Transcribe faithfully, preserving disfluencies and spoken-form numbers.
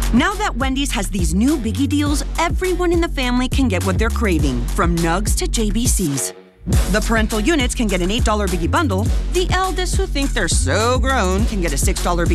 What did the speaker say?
Now that Wendy's has these new biggie deals, everyone in the family can get what they're craving, from nugs to J B Cs. The parental units can get an eight dollar biggie bundle. The eldest who think they're so grown can get a six dollar biggie